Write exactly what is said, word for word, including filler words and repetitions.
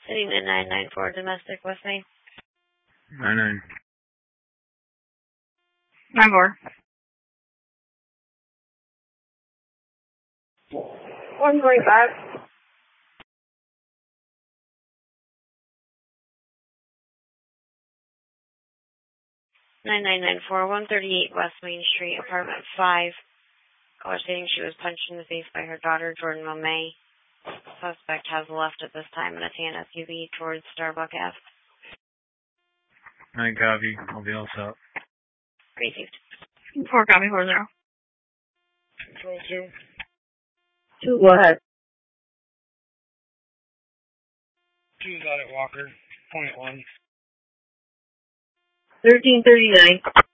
Sitting in nine nine four domestic with me. nine nine. nine four. one forty-five. nine nine nine four, one thirty-eight West Main Street, apartment five. Caller stating she was punched in the face by her daughter, Jordan Momet. Suspect has left at this time in a tan S U V towards Starbuck Ave. nine copy. I'll be all set. Received. four copy, four zero. Control two. two, go ahead. Two's out at Walker. Point one. thirteen thirty-nine.